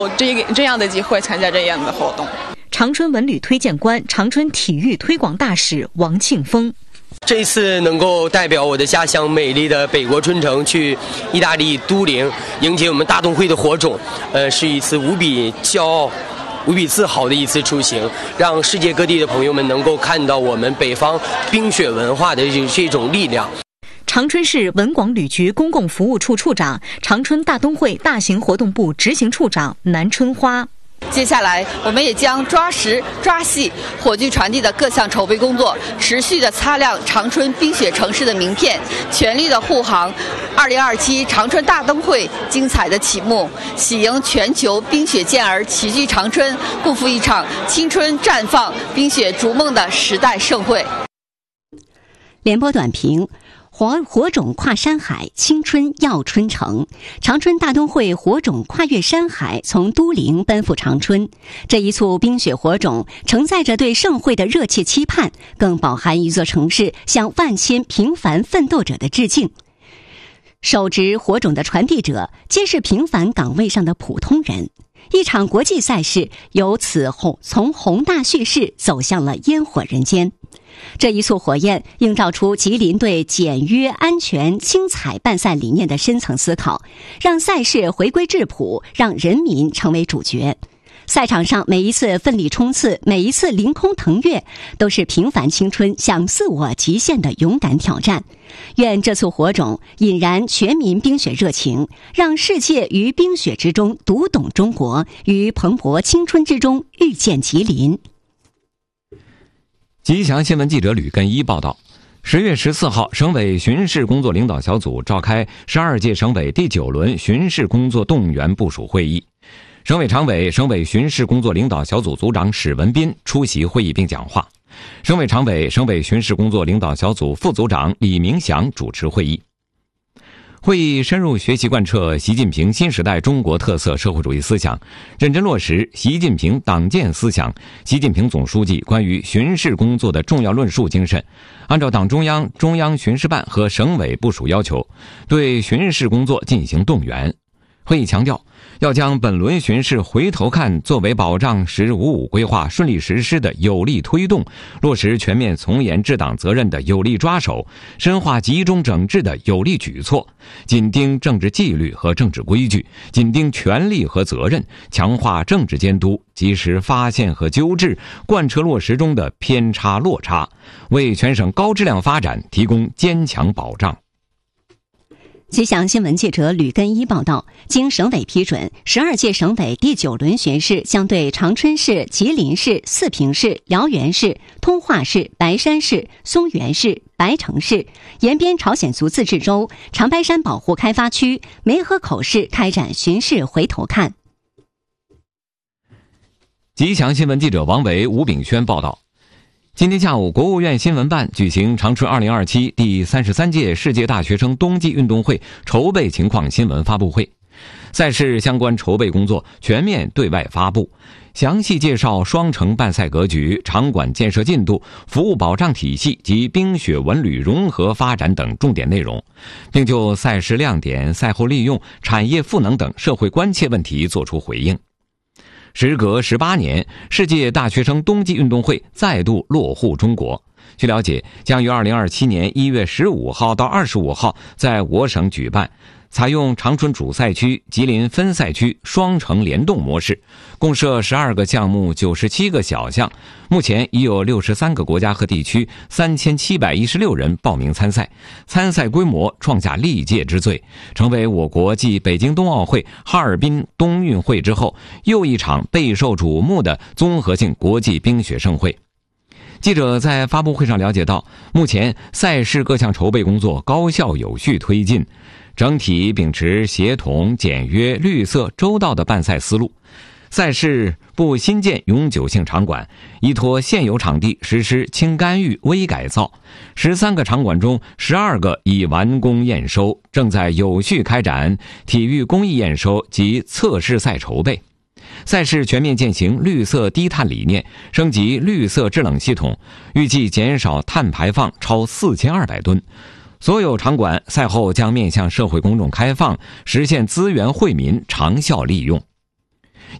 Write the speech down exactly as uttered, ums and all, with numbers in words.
这这样的机会参加这样的活动。 长春文旅推荐官、长春体育推广大使王庆峰。 这一次能够代表我的家乡美丽的北国春城去意大利都灵迎接我们大冬会的火种，呃，是一次无比骄傲、无比自豪的一次出行，让世界各地的朋友们能够看到我们北方冰雪文化的这种力量。 长春市文广旅局公共服务处处长、长春大冬会大型活动部执行处长南春花。 接下来，我们也将抓实、抓细火炬传递的各项筹备工作，持续的擦亮长春冰雪城市的名片，全力的护航二零二七长春大冬会精彩的启幕，喜迎全球冰雪健儿齐聚长春，共赴一场青春绽放、冰雪逐梦的时代盛会。 联播短评。火火种跨山海，青春耀春城。长春大冬会火种跨越山海，从都灵奔赴长春。这一簇冰雪火种承载着对盛会的热切期盼，更饱含一座城市向万千平凡奋斗者的致敬。手执火种的传递者，皆是平凡岗位上的普通人。一场国际赛事由此后从宏大叙事走向了烟火人间。这一簇火焰映照出吉林对简约、安全、精彩办赛理念的深层思考，让赛事回归质朴，让人民成为主角。赛场上每一次奋力冲刺，每一次凌空腾跃，都是平凡青春向自我极限的勇敢挑战。愿这簇火种引燃全民冰雪热情，让世界于冰雪之中读懂中国，于蓬勃青春之中遇见吉林。 吉祥新闻记者吕根一报道，十月十四号，省委巡视工作领导小组召开十二届省委第九轮巡视工作动员部署会议。省委常委、省委巡视工作领导小组组长史文斌出席会议并讲话。省委常委、省委巡视工作领导小组副组长李明祥主持会议。会议深入学习贯彻习近平新时代中国特色社会主义思想，认真落实习近平党建思想、习近平总书记关于巡视工作的重要论述精神，按照党中央、中央巡视办和省委部署要求，对巡视工作进行动员。会议强调，要将本轮巡视回头看作为保障“十五五”规划顺利实施的有力推动，落实全面从严治党责任的有力抓手，深化集中整治的有力举措，紧盯政治纪律和政治规矩，紧盯权力和责任，强化政治监督，及时发现和纠治贯彻落实中的偏差落差，为全省高质量发展提供坚强保障。 吉祥新闻记者吕根一报道，经省委批准，十二届省委第九轮巡视将对长春市、吉林市、四平市、辽源市、通化市、白山市、松原市、白城市、延边朝鲜族自治州、长白山保护开发区、梅河口市开展巡视回头看。 吉祥新闻记者王维、吴炳轩报道，今天下午，国务院新闻办举行长春二零二七第三十三届世界大学生冬季运动会筹备情况新闻发布会，赛事相关筹备工作全面对外发布，详细介绍双城办赛格局、场馆建设进度、服务保障体系及冰雪文旅融合发展等重点内容，并就赛事亮点、赛后利用、产业赋能等社会关切问题作出回应。时隔十八年，世界大学生冬季运动会再度落户中国。据了解，将于二零二七年一月十五号到二十五号在我省举办，采用长春主赛区、吉林分赛区双城联动模式，共设十二个项目、九十七个小项。目前已有六十三个国家和地区三千七百一十六人报名参赛，参赛规模创下历届之最，成为我国继北京冬奥会、哈尔滨冬运会之后又一场备受瞩目的综合性国际冰雪盛会。记者在发布会上了解到，目前赛事各项筹备工作高效有序推进，整体秉持协同、简约、绿色、周到的办赛思路。赛事不新建永久性场馆，依托现有场地实施轻干预、微改造。十三个场馆中，十二个已完工验收，正在有序开展体育工艺验收及测试赛筹备。赛事全面践行绿色低碳理念，升级绿色制冷系统，预计减少碳排放超四千二百吨。所有场馆赛后将面向社会公众开放，实现资源惠民长效利用。